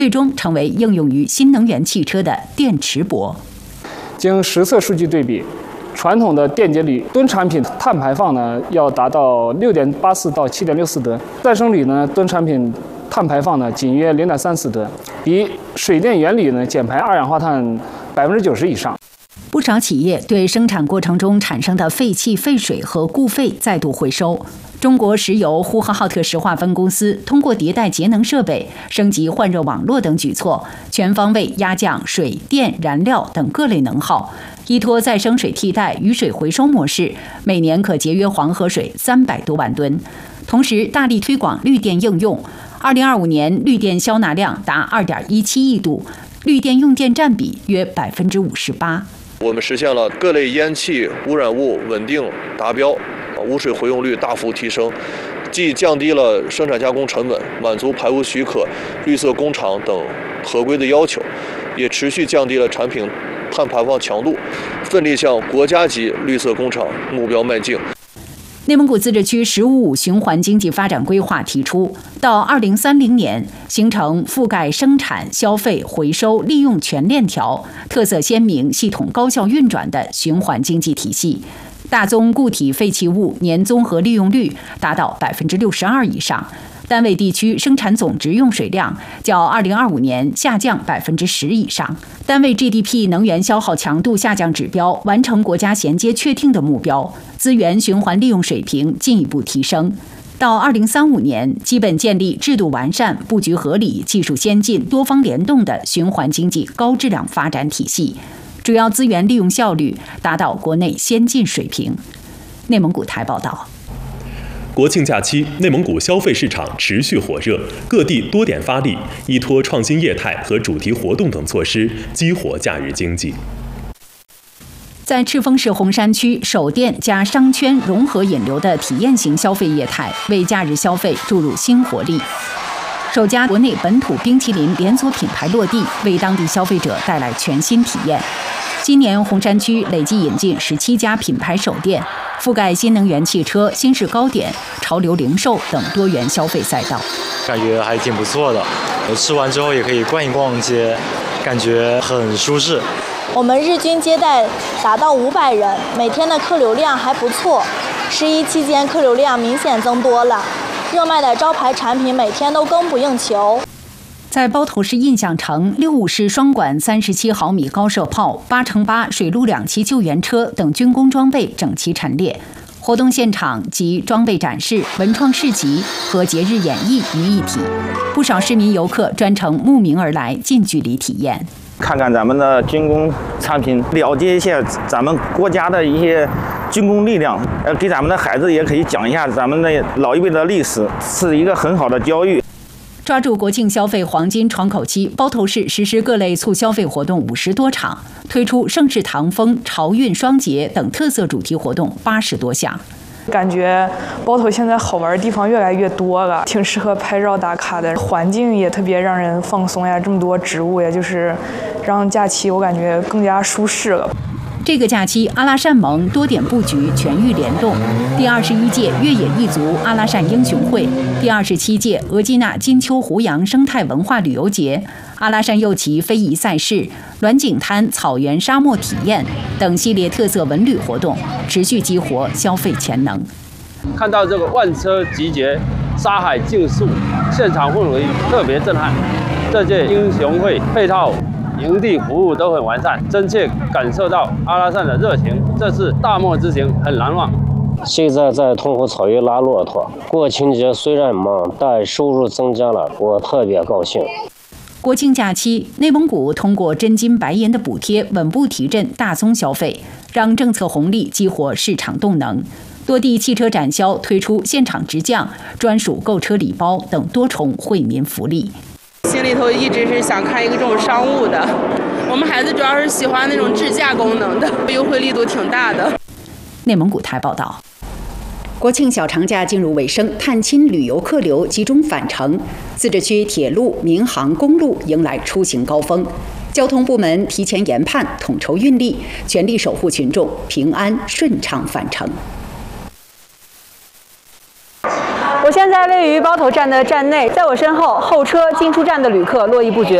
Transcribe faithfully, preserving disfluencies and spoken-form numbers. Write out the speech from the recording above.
最终成为应用于新能源汽车的电池箔。 经实测数据对比，传统的电解铝吨产品碳排放呢要达到六点八四到七点六四吨，再生铝呢吨产品碳排放呢仅约零点三四吨，比水电原理呢减排二氧化碳百分之九十以上。 不少企业对生产过程中产生的废气、废水和固废再度回收。中国石油呼和浩特石化分公司通过迭代节能设备、升级换热网络等举措，全方位压降水电、燃料等各类能耗，依托再生水替代、雨水回收模式，每年可节约黄河水三百多万吨。同时，大力推广绿电应用。二零二五年绿电消纳量达二点一七亿度，绿电用电占比约百分之五十八。 我们实现了各类烟气污染物稳定达标，污水回用率大幅提升，既降低了生产加工成本，满足排污许可、绿色工厂等合规的要求，也持续降低了产品碳排放强度，奋力向国家级绿色工厂目标迈进。 内蒙古自治区“十五五”循环经济发展规划提出，到二零三零年形成覆盖生产、消费、回收、利用全链条、特色鲜明、系统高效运转的循环经济体系。大宗固体废弃物年综合利用率达到百分之六十二以上，单位地区生产总值用水量较二零二五年下降百分之十以上，单位 G D P 能源消耗强度下降指标完成国家衔接确定的目标，资源循环利用水平进一步提升。到二零三五年，基本建立制度完善、布局合理、技术先进、多方联动的循环经济高质量发展体系，主要资源利用效率达到国内先进水平。内蒙古台报道。 国庆假期，内蒙古消费市场持续火热，各地多点发力，依托创新业态和主题活动等措施，激活假日经济。 在赤峰市红山区，首店加商圈融合引流的体验型消费业态，为假日消费注入新活力。首家国内本土冰淇淋连锁品牌落地，为当地消费者带来全新体验。今年红山区累计引进十七家品牌首店，覆盖新能源汽车、新式糕点、潮流零售等多元消费赛道。 感觉还挺不错的，我吃完之后也可以逛一逛街，感觉很舒适。 我们日均接待达到五百人，每天的客流量还不错。十一期间客流量明显增多了，热卖的招牌产品每天都供不应求。 在包头市印象城，六五式双管三十七毫米高射炮、八乘八水陆两栖救援车等军工装备整齐陈列。活动现场集装备展示、文创市集和节日演绎于一体，不少市民游客专程慕名而来，近距离体验。 看看咱们的军工产品，了解一下咱们国家的一些军工力量，呃，给咱们的孩子也可以讲一下咱们的老一辈的历史，是一个很好的教育。 抓住国庆消费黄金窗口期，包头市实施各类促消费活动五十多场，推出盛世唐风、潮运双节等特色主题活动八十多项。 感觉包头现在好玩的地方越来越多了，挺适合拍照打卡的，环境也特别让人放松呀，这么多植物，也就是让假期我感觉更加舒适了。 这个假期，阿拉善盟多点布局，全域联动。第二十一届越野一族阿拉善英雄会，第二十七届额济纳金秋湖洋生态文化旅游节，阿拉善右旗非遗赛事、栾景滩草原沙漠体验等系列特色文旅活动，持续激活消费潜能。 看到这个万车集结、沙海竞速，现场氛围特别震撼。这届英雄会配套营地服务都很完善，真切感受到阿拉善的热情。这次大漠之行很难忘。 现在在通湖草原拉骆驼，国庆节虽然忙，但收入增加了，我特别高兴。 国庆假期，内蒙古通过真金白银的补贴，稳步提振大宗消费，让政策红利激活市场动能。多地汽车展销推出现场直降、专属购车礼包等多重惠民福利。 心里头一直是想看一个这种商务的，我们孩子主要是喜欢那种智驾功能的，优惠力度挺大的。 内蒙古台报道。国庆小长假进入尾声，探亲旅游客流集中返程，自治区铁路、民航、公路迎来出行高峰。交通部门提前研判，统筹运力，全力守护群众平安顺畅返程。 我现在在位于包头站的站内，在我身后，候车进出站的旅客络绎不绝。